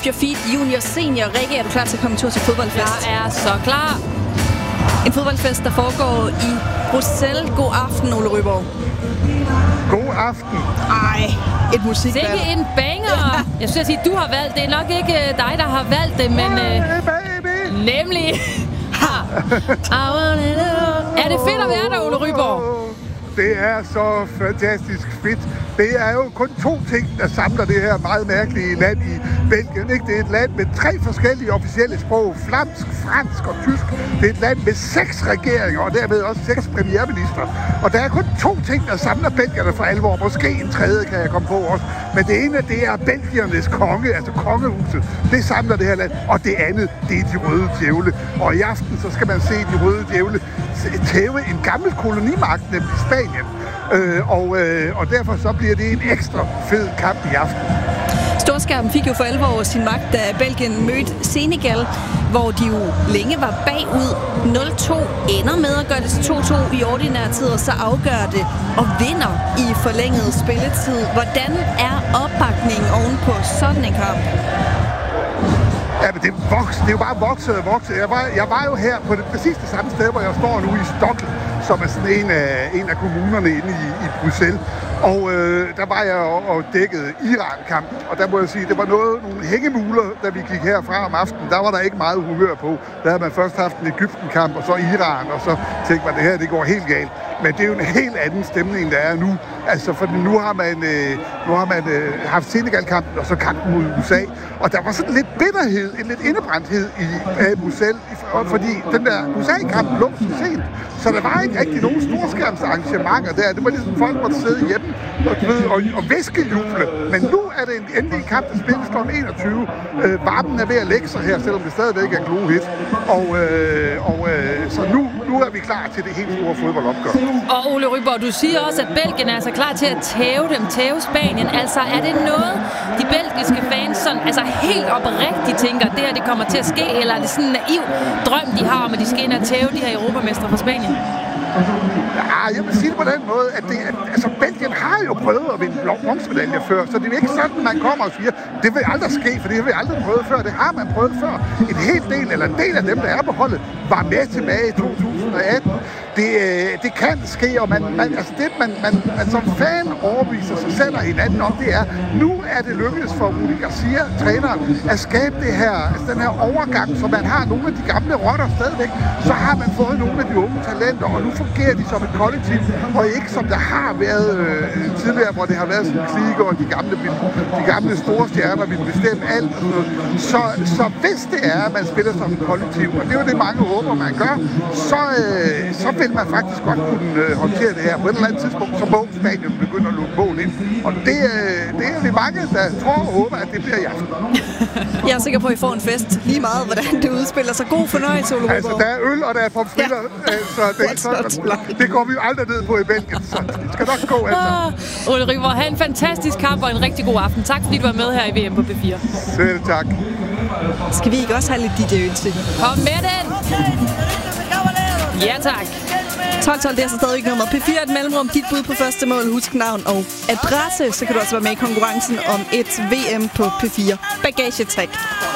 your feet, junior, senior. Rikke, er du klar til at komme en tur til fodboldfest? Jeg er så klar. En fodboldfest, der foregår i Bruxelles. God aften, Ole Ryborg. God aften. Ej, et musikvalg. Sikke en banger. Jeg synes at sige, du har valgt. Det er nok ikke dig, der har valgt det, men nemlig... Er det fedt at være der, Ole Ryborg? Det er så fantastisk fedt. Det er jo kun 2 ting, der samler det her meget mærkelige land i Belgien. Ikke? Det er et land med 3 forskellige officielle sprog. Flamsk, fransk og tysk. Det er et land med 6 regeringer, og dermed også 6 premierminister. Og der er kun 2 ting, der samler belgierne for alvor. Måske en tredje kan jeg komme på også. Men det ene, det er belgiernes konge, altså kongehuset. Det samler det her land. Og det andet, det er de røde djævle. Og i aften, så skal man se de røde djævle tæve en gammel kolonimagt, nemlig Spanien. Og derfor så bliver det en ekstra fed kamp i aften. Storskærmen fik jo for alvor sin magt, da Belgien mødte Senegal, hvor de jo længe var bagud. 0-2 ender med at gøre det til 2-2 i ordinær tid, og så afgør det og vinder i forlænget spilletid. Hvordan er opbakningen oven på sådan en kamp? Ja, men det er jo bare vokset og vokset. Jeg var jo her på præcis det samme sted, hvor jeg står nu i Stockholm, som er sådan en af kommunerne inde i Bruxelles. Og der var jeg og dækkede Iran-kampen, og der må jeg sige, det var nogle hængemuler, da vi gik herfra om aftenen. Der var der ikke meget humør på. Der havde man først haft en Egypten-kamp, og så Iran, og så tænkte man, det her det går helt galt. Men det er jo en helt anden stemning, der er nu. Altså, for nu har man haft Senegal-kampen, og så kampen mod USA. Og der var sådan lidt bitterhed, en lidt indebrændthed i Bruxelles, fordi den der USA-kamp lå så sent. Så der var ikke rigtig nogen storskærmsarrangementer der. Det var ligesom folk måtte sidde hjemme og væskejuble. Men nu er det en endelig kamp, der spilles kl. 21. Varmen er ved at lægge sig her, selvom det stadigvæk er glohit. Så nu er vi klar til det helt store fodboldopgør. Og Ole Ryborg, du siger også, at Belgien er altså klar til at tæve Spanien. Altså, er det noget, de belgiske fans sådan, altså helt oprigtigt tænker, det her det kommer til at ske, eller er det sådan en naiv drøm, de har om, at de skal ind og tæve de her europamestre fra Spanien? Ja, jeg vil sige det på den måde, at Belgien har jo prøvet at vinde bronzemedaljer før, så det er ikke sådan, man kommer og siger, det vil aldrig ske, for det har vi aldrig prøvet før. Det har man prøvet før. En del af dem, der er på holdet, var med tilbage i 2018. Det kan ske, og man som fan overviser sig selv og hinanden om, det er, nu er det lykkedes for Rudi Garcia, træneren, at skabe den her overgang, så man har nogle af de gamle rotter stadigvæk, så har man fået nogle af de unge talenter, og nu fungerer de som et kollektiv, og ikke som der har været tidligere, hvor det har været sådan klikker, og de gamle store stjerner vil bestemme alt. Så hvis det er, at man spiller som et kollektiv, og det er jo det, mange håber, man gør, så vil man faktisk godt kunne håndtere det her. På et eller andet tidspunkt, så må Spanien begynde at lukke mål ind. Og det er vi mange, der tror og håber, at det bliver i aften. Jeg er sikker på, at I får en fest lige meget, hvordan det udspiller sig. God fornøjelse, Ole Ryborg. Altså, der er øl, og der er pomfritter, det går vi jo aldrig ned på i Belgien, så det skal nok gå altså. Ole Ryborg, have en fantastisk kamp og en rigtig god aften. Tak fordi du var med her i VM på P4. Selv tak. Skal vi ikke også have lidt DJ-ønske? Kom med den! Ja, tak. 12-12, det er så stadig ikke nummeret. P4 er et mellemrum, dit bud på første mål, husk navn og adresse. Så kan du også være med i konkurrencen om et VM på P4 bagagetræk.